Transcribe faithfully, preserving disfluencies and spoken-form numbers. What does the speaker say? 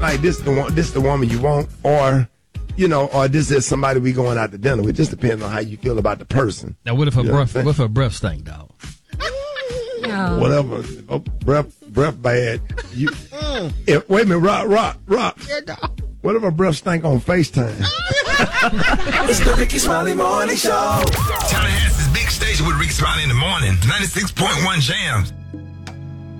like this the one, this the woman you want, or you know, or this is somebody we going out to dinner with. Just depends on how you feel about the person. Now, what if her You know breath? what I'm What if her breath stink, dog? No. Whatever, oh, breath, breath bad. You, if, wait a minute, rock, rock, rock. What if her breath stink on FaceTime? It's the Ricky Smiley Morning Show. Tallahassee's big station with Ricky Smiley in the morning. ninety-six point one Jams.